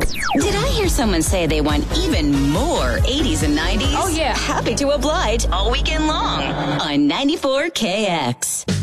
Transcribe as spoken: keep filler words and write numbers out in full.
Did I hear someone say they want even more eighties and nineties? Oh, yeah. Happy to oblige all weekend long on ninety-four K X.